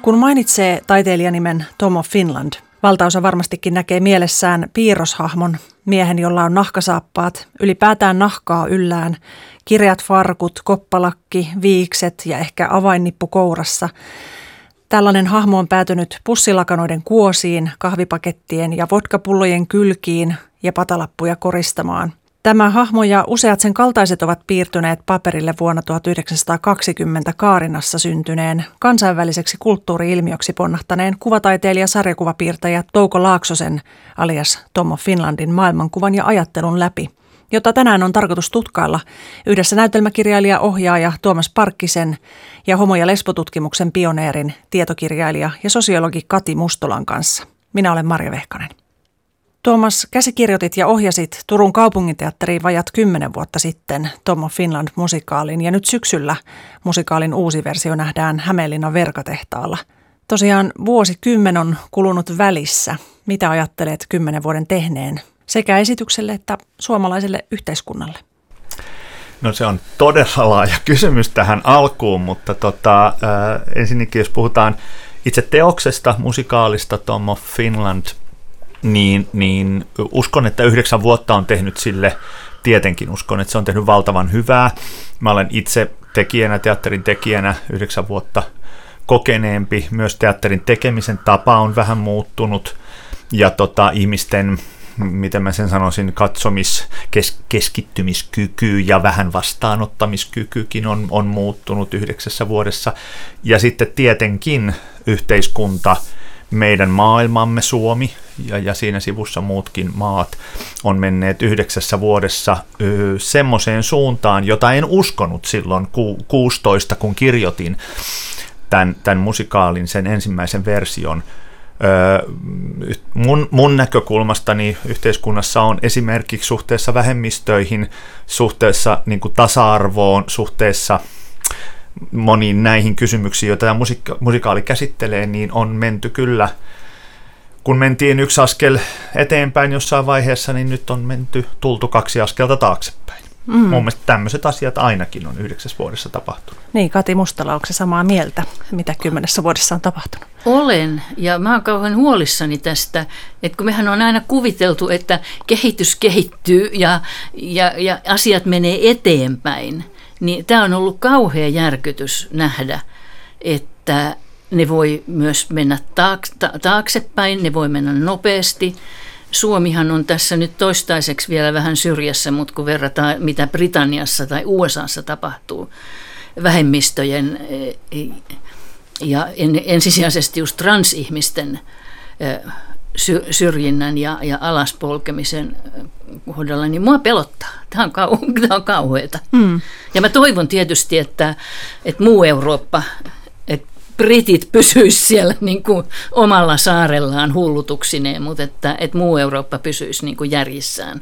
Kun mainitsee taiteilijanimen Tom of Finland, valtaosa varmastikin näkee mielessään piirroshahmon, miehen, jolla on nahkasaappaat, ylipäätään nahkaa yllään, kireät farkut, koppalakki, viikset ja ehkä avainnippu kourassa. Tällainen hahmo on päätynyt pussilakanoiden kuosiin, kahvipakettien ja vodkapullojen kylkiin ja patalappuja koristamaan. Tämä hahmo ja useat sen kaltaiset ovat piirtyneet paperille vuonna 1920 Kaarinassa syntyneen, kansainväliseksi kulttuuri-ilmiöksi ponnahtaneen kuvataiteilija sarjakuvapiirtäjä Touko Laaksosen alias Tom of Finlandin maailmankuvan ja ajattelun läpi, jota tänään on tarkoitus tutkailla yhdessä näytelmäkirjailija, ohjaaja Tuomas Parkkisen ja homo- ja lesbotutkimuksen pioneerin, tietokirjailija ja sosiologi Kati Mustolan kanssa. Minä olen Marja Vehkanen. Tuomas, käsikirjoitit ja ohjasit Turun kaupunginteatteriin vajat 10 vuotta sitten Tom of Finland-musikaalin ja nyt syksyllä musikaalin uusi versio nähdään Hämeenlinnan Verkatehtaalla. Tosiaan vuosikymmen on kulunut välissä. Mitä ajattelet 10 vuoden tehneen sekä esitykselle että suomalaiselle yhteiskunnalle? No se on todella laaja kysymys tähän alkuun, mutta ensinnäkin jos puhutaan itse teoksesta, musikaalista Tom of Finland, niin uskon, että 9 vuotta on tehnyt sille, tietenkin uskon, että se on tehnyt valtavan hyvää. Mä olen itse teatterin tekijänä 9 vuotta kokeneempi, myös teatterin tekemisen tapa on vähän muuttunut, ja ihmisten, miten mä sen sanoisin, keskittymiskyky ja vähän vastaanottamiskykykin on muuttunut 9 vuodessa, ja sitten tietenkin yhteiskunta, meidän maailmamme Suomi ja siinä sivussa muutkin maat on menneet 9 vuodessa semmoiseen suuntaan, jota en uskonut silloin 16, kun kirjoitin tämän musikaalin, sen ensimmäisen version. Mun näkökulmastani yhteiskunnassa on esimerkiksi suhteessa vähemmistöihin, suhteessa niin kuin tasa-arvoon, suhteessa moniin näihin kysymyksiin, joita tämä musikaali käsittelee, niin on menty kyllä, kun mentiin 1 askel eteenpäin jossain vaiheessa, niin nyt on tultu 2 askelta taaksepäin. Mun mielestä tämmöiset asiat ainakin on 9 vuodessa tapahtunut. Niin, Kati Mustala, onko se samaa mieltä, mitä 10 vuodessa on tapahtunut? Olen, ja mä oon kauhean huolissani tästä, että kun mehän on aina kuviteltu, että kehitys kehittyy ja asiat menee eteenpäin, niin tämä on ollut kauhea järkytys nähdä, että ne voi myös mennä taaksepäin, ne voi mennä nopeasti. Suomihan on tässä nyt toistaiseksi vielä vähän syrjässä, mutta kun verrataan, mitä Britanniassa tai USAssa tapahtuu vähemmistöjen ja ensisijaisesti just transihmisten syrjinnän ja alaspolkemisen kohdalla, niin mua pelottaa. Tämä on kauheata. Ja mä toivon tietysti, että muu Eurooppa, että britit pysyisi siellä niin kuin omalla saarellaan hullutuksineen, mutta että muu Eurooppa pysyisi niin kuin järjissään.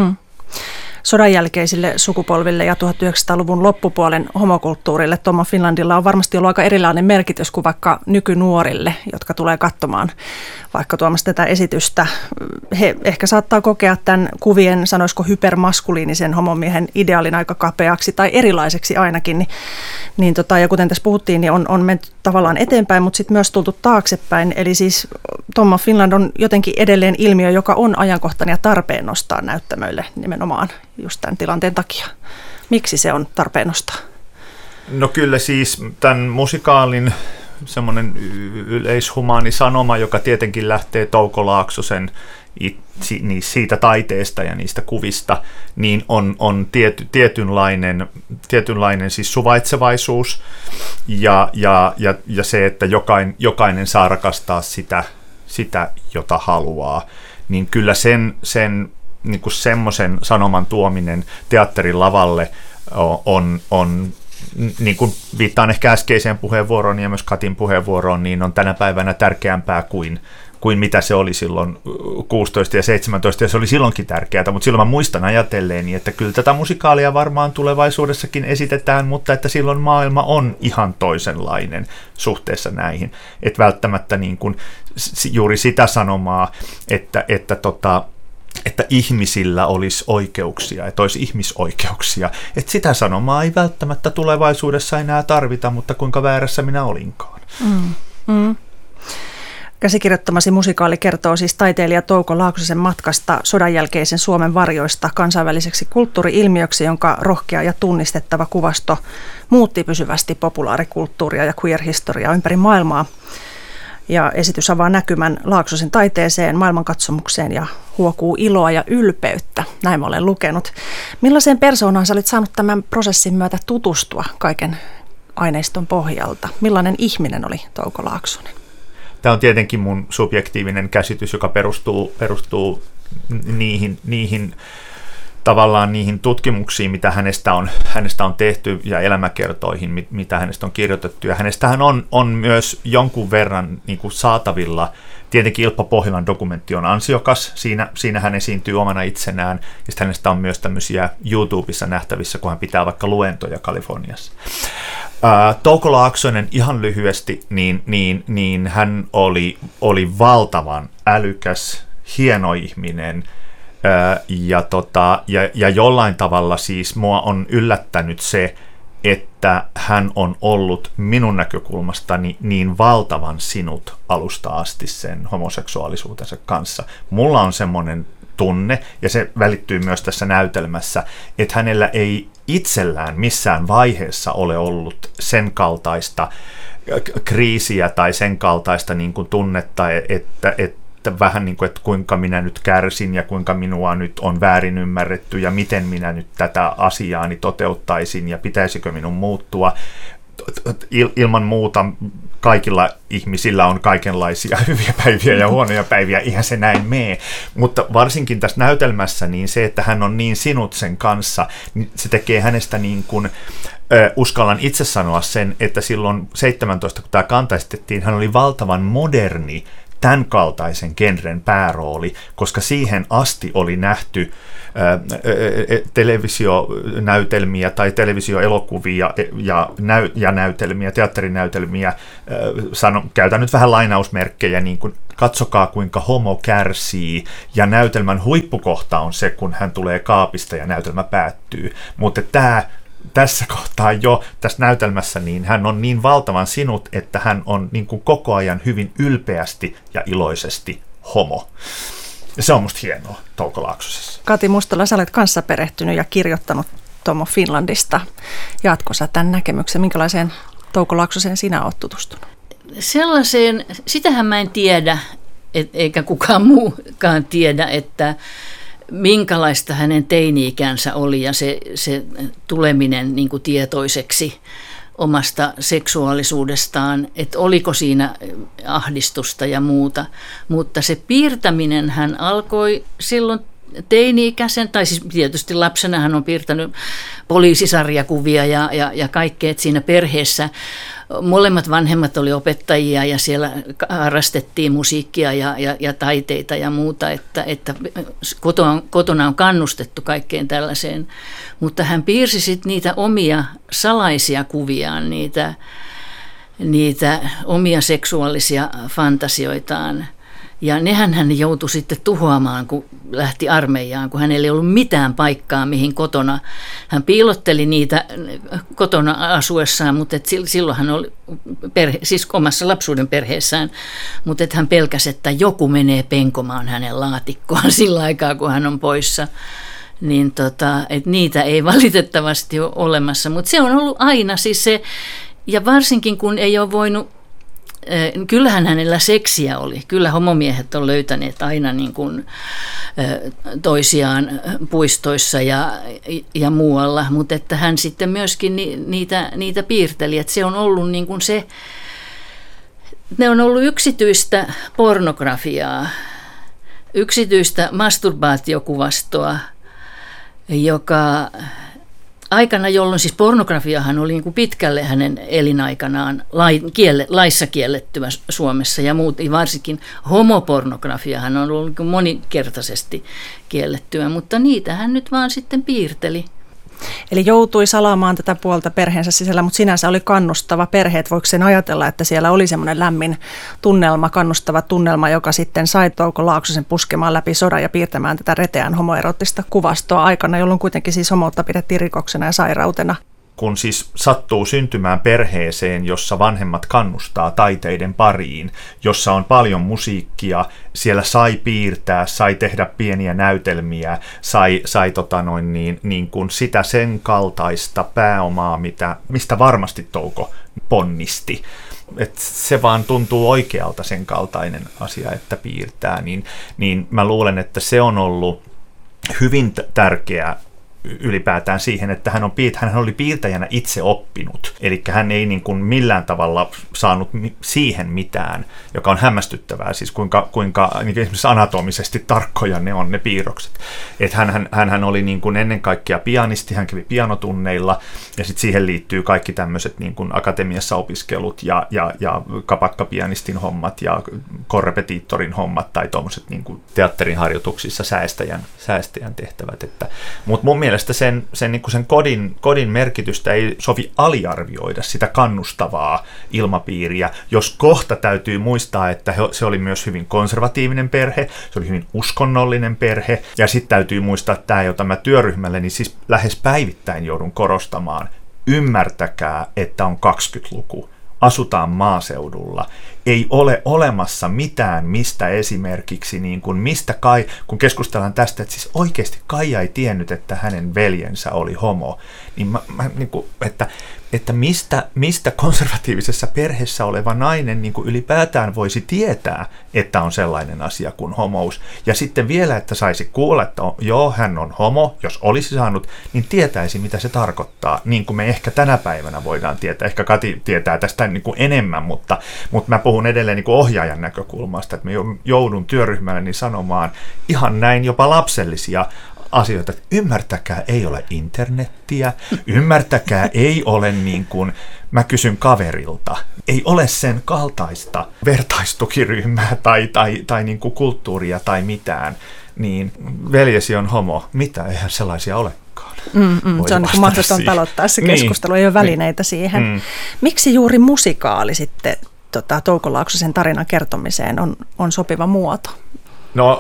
Sodan jälkeisille sukupolville ja 1900-luvun loppupuolen homokulttuurille Tom of Finlandilla on varmasti ollut aika erilainen merkitys kuin vaikka nykynuorille, jotka tulee katsomaan vaikka Tuomas tätä esitystä. He ehkä saattaa kokea tämän kuvien, sanoisiko hypermaskuliinisen homomiehen ideaalin aika kapeaksi tai erilaiseksi ainakin. Ja kuten tässä puhuttiin, niin on menty tavallaan eteenpäin, mutta sitten myös tultu taaksepäin. Eli siis Tom of Finland on jotenkin edelleen ilmiö, joka on ajankohtainen ja tarpeen nostaa näyttämöille nimenomaan just tämän tilanteen takia. Miksi se on tarpeen nostaa? No kyllä siis tämän musikaalin semmoinen yleishumaani sanoma, joka tietenkin lähtee Touko Laaksosen siitä taiteesta ja niistä kuvista, niin on tietynlainen siis suvaitsevaisuus ja se, että jokainen saa rakastaa sitä, jota haluaa, niin kyllä sen niin kuin semmoisen sanoman tuominen teatterin lavalle on niin kuin viittaan ehkä äskeiseen puheenvuoroon ja myös Katin puheenvuoroon, niin on tänä päivänä tärkeämpää kuin mitä se oli silloin 16 ja 17, ja se oli silloinkin tärkeää, mutta silloin mä muistan ajatelleeni, että kyllä tätä musikaalia varmaan tulevaisuudessakin esitetään, mutta että silloin maailma on ihan toisenlainen suhteessa näihin, että välttämättä niin kuin juuri sitä sanomaa, että ihmisillä olisi oikeuksia, että olisi ihmisoikeuksia. Että sitä sanomaa ei välttämättä tulevaisuudessa enää tarvita, mutta kuinka väärässä minä olinkaan. Käsikirjoittamasi musikaali kertoo siis taiteilija Touko Laaksosen matkasta sodan jälkeisen Suomen varjoista kansainväliseksi kulttuuri-ilmiöksi, jonka rohkea ja tunnistettava kuvasto muutti pysyvästi populaarikulttuuria ja queer-historiaa ympäri maailmaa. Ja esitys avaa näkymän Laaksosen taiteeseen, maailmankatsomukseen ja huokuu iloa ja ylpeyttä. Näin mä olen lukenut. Millaiseen persoonaan sä olit saanut tämän prosessin myötä tutustua kaiken aineiston pohjalta? Millainen ihminen oli Touko Laaksonen? Tämä on tietenkin mun subjektiivinen käsitys, joka perustuu niihin tavallaan niihin tutkimuksiin, mitä hänestä on tehty ja elämäkertoihin, mitä hänestä on kirjoitettu. Ja hänestähän on myös jonkun verran niin kuin saatavilla. Tietenkin Ilppa Pohjolan dokumentti on ansiokas, siinä hän esiintyy omana itsenään, ja sitten hänestä on myös tämmöisiä YouTubessa nähtävissä, kun hän pitää vaikka luentoja Kaliforniassa. Touko Laaksonen ihan lyhyesti, niin hän oli valtavan älykäs, hieno ihminen, ja jollain tavalla siis mua on yllättänyt se, että hän on ollut minun näkökulmastani niin valtavan sinut alusta asti sen homoseksuaalisuutensa kanssa. Mulla on semmoinen tunne, ja se välittyy myös tässä näytelmässä, että hänellä ei itsellään missään vaiheessa ole ollut sen kaltaista kriisiä tai sen kaltaista niin kuin tunnetta, että vähän niin kuin, että kuinka minä nyt kärsin ja kuinka minua nyt on väärin ymmärretty ja miten minä nyt tätä asiaani toteuttaisin ja pitäisikö minun muuttua. Ilman muuta kaikilla ihmisillä on kaikenlaisia hyviä päiviä ja huonoja päiviä, ihan se näin mee. Mutta varsinkin tässä näytelmässä niin se, että hän on niin sinut sen kanssa, niin se tekee hänestä niin kuin, uskallan itse sanoa sen, että silloin 17, kun tämä kanta esitettiin, hän oli valtavan moderni tämän kaltaisen genren päärooli, koska siihen asti oli nähty televisionäytelmiä tai televisioelokuvia ja näytelmiä, teatterinäytelmiä, käytän nyt vähän lainausmerkkejä, niin kuin katsokaa kuinka homo kärsii, ja näytelmän huippukohta on se, kun hän tulee kaapista ja näytelmä päättyy, mutta tässä kohtaa jo tässä näytelmässä niin hän on niin valtavan sinut, että hän on niin kuin koko ajan hyvin ylpeästi ja iloisesti homo. Ja se on musta hienoa Touko Laaksosessa. Kati Mustola, sä olet kanssa perehtynyt ja kirjoittanut Tom of Finlandista. Jaatko sä tämän näkemyksen? Minkälaiseen Touko Laaksoseen sinä olet tutustunut? Sellaiseen, sitähän mä en tiedä, eikä kukaan muukaan tiedä, että minkälaista hänen teini-ikänsä oli ja se tuleminen niin kuin tietoiseksi omasta seksuaalisuudestaan, että oliko siinä ahdistusta ja muuta. Mutta se piirtäminen hän alkoi silloin teini-ikäisen, tai siis tietysti lapsena hän on piirtänyt poliisisarjakuvia ja kaikkea, että siinä perheessä molemmat vanhemmat oli opettajia ja siellä harrastettiin musiikkia ja taiteita ja muuta, että kotona on kannustettu kaikkeen tällaiseen. Mutta hän piirsi sitten niitä omia salaisia kuviaan, niitä omia seksuaalisia fantasioitaan. Ja nehän hän joutui sitten tuhoamaan, kun lähti armeijaan, kun hänellä ei ollut mitään paikkaa, mihin kotona. Hän piilotteli niitä kotona asuessaan, mutta silloin hän oli siis omassa lapsuuden perheessään, mutta hän pelkäsi, että joku menee penkomaan hänen laatikkoaan sillä aikaa, kun hän on poissa. Niin että niitä ei valitettavasti ole olemassa, mutta se on ollut aina siis se, ja varsinkin kun ei ole voinut. Kyllähän hänellä seksiä oli. Kyllä homomiehet on löytäneet aina niin kuin toisiaan puistoissa ja muualla, mutta että hän sitten myöskin niitä piirteli. Että se on ollut niin kuin ne on ollut yksityistä pornografiaa, yksityistä masturbaatiokuvastoa, joka aikana, jolloin siis pornografiahan oli niin kuin pitkälle hänen elinaikanaan laissa kiellettyä Suomessa ja muut, varsinkin homopornografiahan on ollut niin monikertaisesti kiellettyä, mutta niitä hän nyt vaan sitten piirteli. Eli joutui salaamaan tätä puolta perheensä sisällä, mutta sinänsä oli kannustava perhe, että voiko sen ajatella, että siellä oli semmoinen lämmin tunnelma, kannustava tunnelma, joka sitten sai Touko Laaksosen puskemaan läpi sodan ja piirtämään tätä reteän homoerottista kuvastoa aikana, jolloin kuitenkin siis homoutta pidettiin rikoksena ja sairautena. kun siis sattuu syntymään perheeseen, jossa vanhemmat kannustaa taiteiden pariin, jossa on paljon musiikkia, siellä sai piirtää, sai tehdä pieniä näytelmiä, sai niin kuin sitä sen kaltaista pääomaa, mistä varmasti Touko ponnisti. Et se vaan tuntuu oikealta sen kaltainen asia, että piirtää, niin mä luulen, että se on ollut hyvin tärkeä ylipäätään siihen, että hän oli piirtäjänä itse oppinut, eli hän ei niin kuin millään tavalla saanut siihen mitään, joka on hämmästyttävää, siis kuinka niin esimerkiksi anatomisesti tarkkoja ne on ne piirrokset. Että hän oli niin kuin ennen kaikkea pianisti, hän kävi pianotunneilla, ja sitten siihen liittyy kaikki tämmöiset niin kuin akatemiassa opiskelut ja kapakkapianistin hommat ja korrepetiittorin hommat tai tuommoiset niin kuin teatterin harjoituksissa säästäjän tehtävät. Mutta mun mielestä sen kodin merkitystä ei sovi aliarvioida, sitä kannustavaa ilmapiiriä, jos kohta täytyy muistaa, että se oli myös hyvin konservatiivinen perhe, se oli hyvin uskonnollinen perhe, ja sitten täytyy muistaa tämä, jota mä työryhmälleni siis lähes päivittäin joudun korostamaan. Ymmärtäkää, että on 20-luku. Asutaan maaseudulla. Ei ole olemassa mitään, mistä esimerkiksi, niin kuin mistä kun keskustellaan tästä, että siis oikeasti Kaija ei tiennyt, että hänen veljensä oli homo, niin niin kuin, että mistä konservatiivisessa perheessä oleva nainen niin kuin ylipäätään voisi tietää, että on sellainen asia kuin homous. Ja sitten vielä, että saisi kuulla, että joo, hän on homo, jos olisi saanut, niin tietäisi, mitä se tarkoittaa. Niin kuin me ehkä tänä päivänä voidaan tietää. Ehkä Kati tietää tästä niin kuin enemmän, mutta mä puhun edelleen niin kuin ohjaajan näkökulmasta, että mä joudun työryhmälleni sanomaan ihan näin jopa lapsellisia asioita, että ymmärtäkää, ei ole internettiä, ymmärtäkää, ei ole niin kuin, mä kysyn kaverilta, ei ole sen kaltaista vertaistukiryhmää tai niin kuin kulttuuria tai mitään, niin veljesi on homo, mitä, eihän sellaisia olekaan. Se on niin mahdotonta aloittaa se keskustelu, ei ole välineitä siihen. Miksi juuri musikaali sitten Touko Laaksosen tarinan kertomiseen on sopiva muoto? No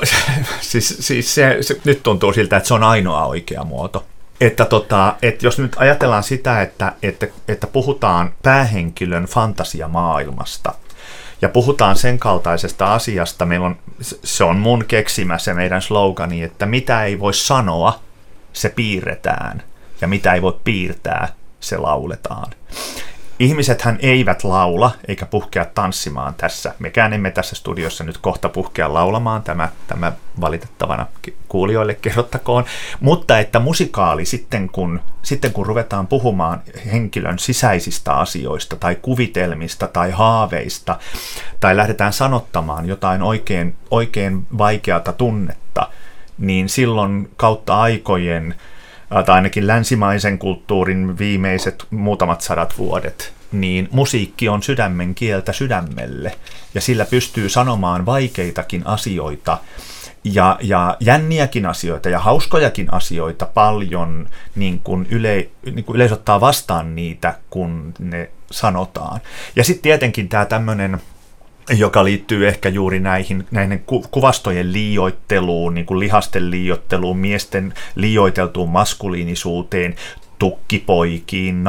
siis se nyt tuntuu siltä, että se on ainoa oikea muoto. Että jos nyt ajatellaan sitä, että puhutaan päähenkilön fantasiamaailmasta ja puhutaan sen kaltaisesta asiasta, se on mun keksimä se meidän slogani, että mitä ei voi sanoa, se piirretään ja mitä ei voi piirtää, se lauletaan. Ihmisethän eivät laula eikä puhkea tanssimaan tässä. Mekään emme tässä studiossa nyt kohta puhkea laulamaan, tämä valitettavana kuulijoille kerrottakoon. Mutta että musikaali sitten kun ruvetaan puhumaan henkilön sisäisistä asioista tai kuvitelmista tai haaveista tai lähdetään sanottamaan jotain oikein vaikeata tunnetta, niin silloin kautta aikojen tai ainakin länsimaisen kulttuurin viimeiset muutamat 100 vuodet, niin musiikki on sydämen kieltä sydämelle, ja sillä pystyy sanomaan vaikeitakin asioita, ja jänniäkin asioita, ja hauskojakin asioita paljon, niin kuin yleisö ottaa vastaan niitä, kun ne sanotaan. Ja sitten tietenkin tämä tämmöinen, joka liittyy ehkä juuri näihin kuvastojen liioitteluun, niin kuin lihasten liioitteluun, miesten liioiteltuun maskuliinisuuteen, tukkipoikiin,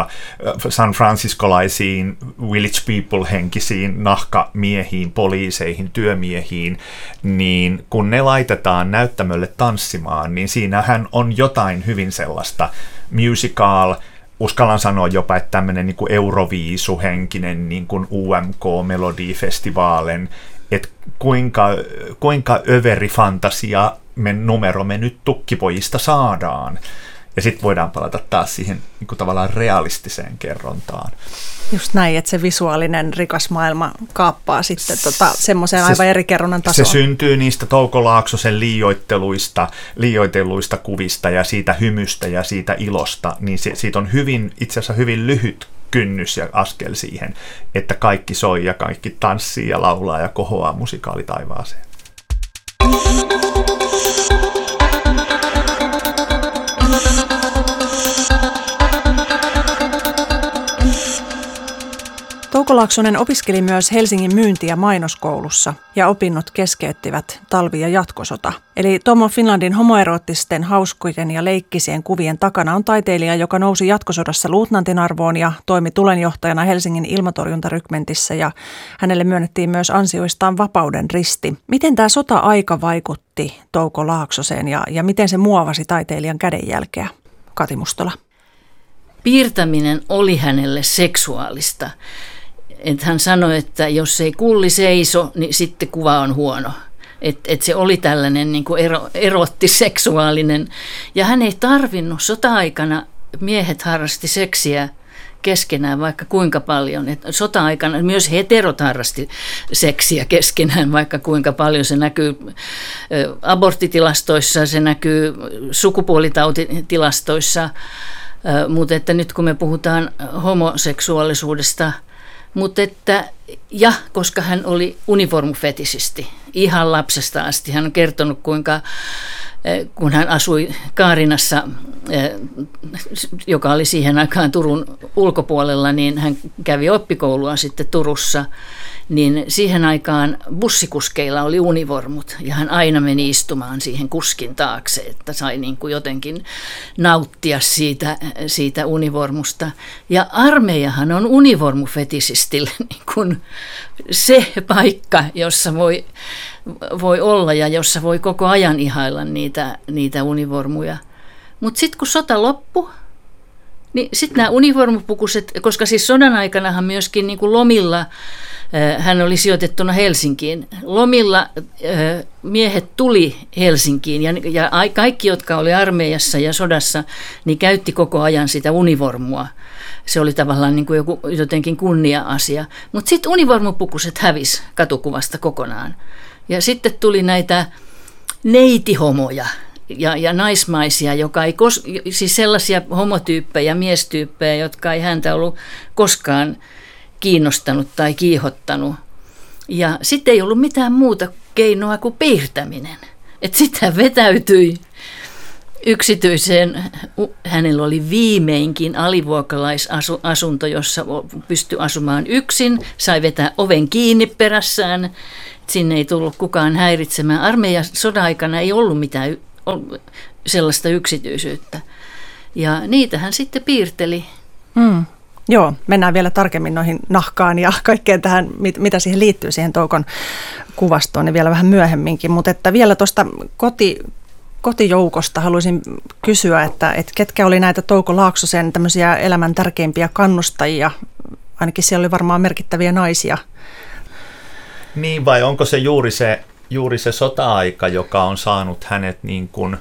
San Franciscolaisiin, village people-henkisiin nahkamiehiin, poliiseihin, työmiehiin, niin kun ne laitetaan näyttämölle tanssimaan, niin siinähän on jotain hyvin sellaista musical, uskallan sanoa jopa, että tämmöinen niin kuin Euroviisu-henkinen niin kuin UMK-melodifestivaalen, että kuinka överi-fantasia numero me nyt tukkipojista saadaan. Ja sitten voidaan palata taas siihen niin kuin tavallaan realistiseen kerrontaan. Just näin, että se visuaalinen rikas maailma kaappaa sitten semmoiseen aivan eri kerronnan tasoon. Se syntyy niistä Touko Laaksosen liioitelluista kuvista ja siitä hymystä ja siitä ilosta, niin siitä on itse asiassa hyvin lyhyt kynnys ja askel siihen, että kaikki soi ja kaikki tanssii ja laulaa ja kohoaa musikaalitaivaaseen. Touko Touko Laaksonen opiskeli myös Helsingin myynti- ja mainoskoulussa ja opinnot keskeyttivät talvi- ja jatkosota. Eli Tom of Finlandin homoeroottisten, hauskojen ja leikkisien kuvien takana on taiteilija, joka nousi jatkosodassa luutnantin arvoon ja toimi tulenjohtajana Helsingin ilmatorjuntarykmentissä ja hänelle myönnettiin myös ansioistaan Vapauden risti. Miten tämä sota-aika vaikutti Touko Laaksoseen ja miten se muovasi taiteilijan kädenjälkeä? Kati Mustola. Piirtäminen oli hänelle seksuaalista. Et hän sanoi, että jos ei kulli seiso, niin sitten kuva on huono. Et se oli tällainen niin kuin erottiseksuaalinen. Ja hän ei tarvinnut sota-aikana, miehet harrasti seksiä keskenään vaikka kuinka paljon. Et sota-aikana myös heterot harrasti seksiä keskenään vaikka kuinka paljon. Se näkyy aborttitilastoissa, se näkyy sukupuolitautitilastoissa. Mutta että nyt kun me puhutaan homoseksuaalisuudesta, ja koska hän oli univormufetisisti, ihan lapsesta asti, hän on kertonut kuinka kun hän asui Kaarinassa, joka oli siihen aikaan Turun ulkopuolella, niin hän kävi oppikoulua sitten Turussa, niin siihen aikaan bussikuskeilla oli univormut ja hän aina meni istumaan siihen kuskin taakse, että sai niin kuin jotenkin nauttia siitä univormusta. Ja armeijahan on univormufetisistille niin kuin se paikka, jossa voi olla ja jossa voi koko ajan ihailla niitä univormuja. Mutta sitten kun sota loppui, niin sitten nämä univormupukuset, koska siis sodan aikanahan myöskin niin kuin lomilla, hän oli sijoitettuna Helsinkiin. Lomilla miehet tuli Helsinkiin ja kaikki, jotka oli armeijassa ja sodassa, niin käytti koko ajan sitä univormua. Se oli tavallaan niin kuin jotenkin kunnia-asia. Mutta sitten univormupukuset hävisi katukuvasta kokonaan. Ja sitten tuli näitä neitihomoja ja naismaisia, joka ei siis sellaisia homotyyppejä, miestyyppejä, jotka ei häntä ollut koskaan kiinnostanut tai kiihottanut. Ja sitten ei ollut mitään muuta keinoa kuin piirtäminen. Että sitten hän vetäytyi yksityiseen, hänellä oli viimeinkin alivuokralaisasunto, jossa pystyi asumaan yksin, sai vetää oven kiinni perässään, sinne ei tullut kukaan häiritsemään. Armeijan sodan-aikana ei ollut mitään sellaista yksityisyyttä. Ja niitä hän sitten piirteli. Joo, mennään vielä tarkemmin noihin nahkaan ja kaikkeen tähän, mitä siihen liittyy siihen Toukon kuvastoon, niin vielä vähän myöhemminkin. Mutta että vielä tuosta kotijoukosta haluaisin kysyä, että ketkä oli näitä Touko Laaksosen tämmöisiä elämän tärkeimpiä kannustajia? Ainakin siellä oli varmaan merkittäviä naisia. Niin, vai onko se juuri se sota-aika, joka on saanut hänet niin kuin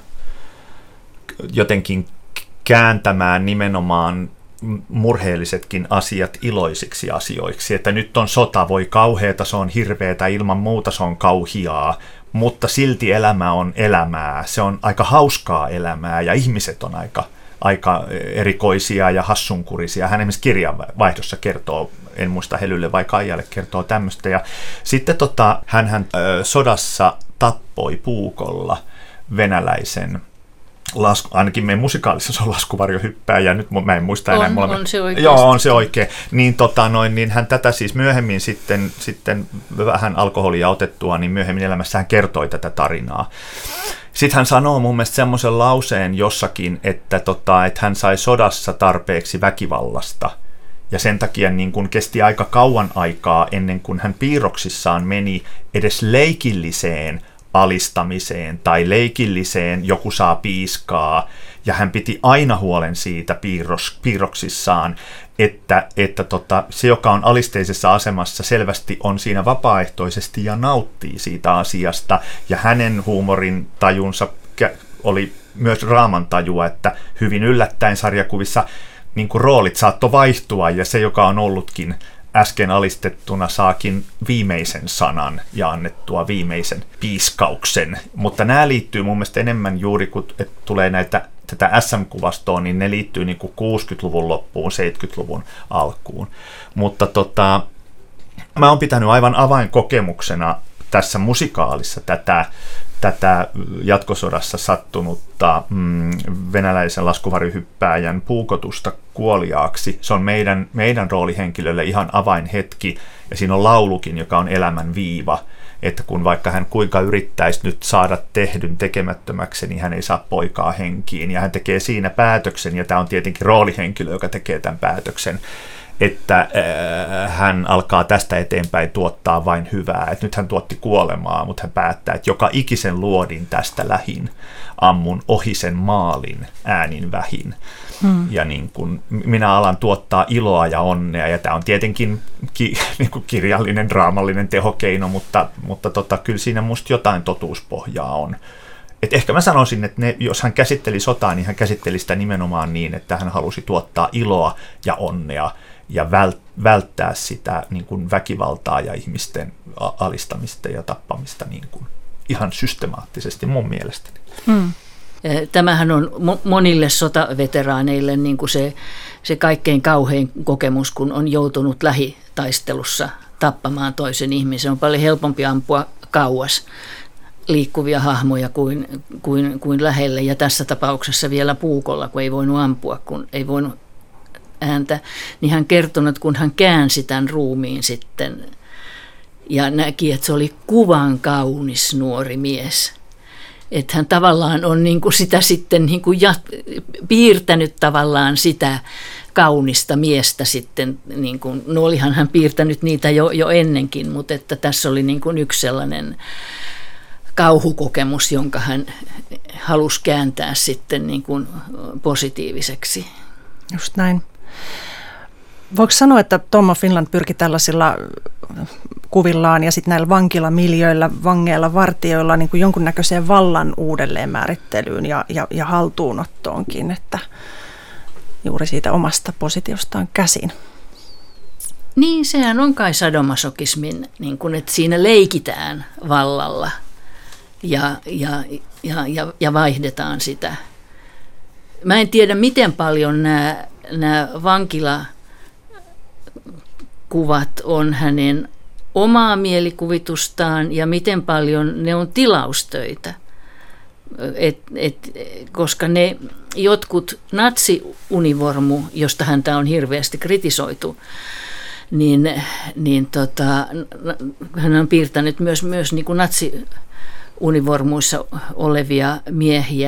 jotenkin kääntämään nimenomaan murheellisetkin asiat iloisiksi asioiksi, että nyt on sota, voi kauheata, se on hirveätä, ilman muuta se on kauhiaa, mutta silti elämä on elämää, se on aika hauskaa elämää ja ihmiset on aika erikoisia ja hassunkurisia. Hän esimerkiksi kirjanvaihdossa kertoo, en muista Helylle vai Kaijalle kertoo tämmöistä, ja sitten hän sodassa tappoi puukolla venäläisen ainakin meidän musikaalisessa on laskuvarjohyppääjä, nyt mä en muista enää. On se oikein. Joo, on se oikein. Niin hän tätä siis myöhemmin sitten vähän alkoholia otettua, niin myöhemmin elämässään kertoi tätä tarinaa. Sitten hän sanoo mun mielestä semmoisen lauseen jossakin, että hän sai sodassa tarpeeksi väkivallasta. Ja sen takia niin kun kesti aika kauan aikaa ennen kuin hän piirroksissaan meni edes leikilliseen alistamiseen tai leikilliseen joku saa piiskaa, ja hän piti aina huolen siitä piirroksissaan, että se, joka on alisteisessa asemassa, selvästi on siinä vapaaehtoisesti ja nauttii siitä asiasta, ja hänen huumorin tajunsa oli myös draaman tajua, että hyvin yllättäen sarjakuvissa niin kuin roolit saattoi vaihtua, ja se, joka on ollutkin äsken alistettuna, saakin viimeisen sanan ja annettua viimeisen piiskauksen. Mutta nämä liittyy mun mielestä enemmän juuri, kun tulee tätä SM-kuvastoa, niin ne liittyy niin kuin 60-luvun loppuun, 70-luvun alkuun. Mutta mä oon pitänyt aivan avainkokemuksena tässä musikaalissa tätä tätä jatkosodassa sattunutta venäläisen laskuvarjohyppääjän puukotusta kuoliaaksi. Se on meidän roolihenkilölle ihan avainhetki, ja siinä on laulukin, joka on elämän viiva, että kun vaikka hän kuinka yrittäisi nyt saada tehdyn tekemättömäksi, niin hän ei saa poikaa henkiin, ja hän tekee siinä päätöksen, ja tämä on tietenkin roolihenkilö, joka tekee tämän päätöksen, että hän alkaa tästä eteenpäin tuottaa vain hyvää. Että nyt hän tuotti kuolemaa, mutta hän päättää, että joka ikisen luodin tästä lähin, ammun ohi sen maalin äänin vähin. Ja niin kun minä alan tuottaa iloa ja onnea, ja tämä on tietenkin niin kuin kirjallinen, draamallinen tehokeino, mutta kyllä siinä musta jotain totuuspohjaa on. Et ehkä mä sanoisin, että jos hän käsitteli sotaa, niin hän käsitteli sitä nimenomaan niin, että hän halusi tuottaa iloa ja onnea, ja välttää sitä niin kuin väkivaltaa ja ihmisten alistamista ja tappamista niin kuin ihan systemaattisesti mun mielestäni. Tämähän on monille sotaveteraaneille niin kuin se kaikkein kauhein kokemus, kun on joutunut lähitaistelussa tappamaan toisen ihmisen. On paljon helpompi ampua kauas liikkuvia hahmoja kuin lähelle, ja tässä tapauksessa vielä puukolla, kun ei voinut ampua, kun ei voinut ääntä, niin hän kertoi, että kun hän käänsi tämän ruumiin sitten ja näki, että se oli kuvan kaunis nuori mies. Että hän tavallaan on niin kuin sitä sitten niin kuin piirtänyt tavallaan sitä kaunista miestä sitten, niin kuin, no olihan hän piirtänyt niitä jo ennenkin, mutta että tässä oli niin kuin yksi sellainen kauhukokemus, jonka hän halusi kääntää sitten niin kuin positiiviseksi. Just näin. Voiko sanoa, että Tom of Finland pyrki tällaisilla kuvillaan ja sitten näillä vankilamiljöillä, vangeilla, vartijoilla niin kuin jonkunnäköiseen vallan uudelleenmäärittelyyn ja haltuunottoonkin, että juuri siitä omasta positiostaan käsin? Niin, sehän on kai sadomasokismin, niin kuin, että siinä leikitään vallalla ja vaihdetaan sitä. Mä en tiedä, miten paljon nämä vankilakuvat on hänen omaa mielikuvitustaan ja miten paljon ne on tilaustöitä. Koska ne jotkut natsiunivormu, josta häntä on hirveästi kritisoitu, hän on piirtänyt myös niin kuin natsiunivormuissa olevia miehiä.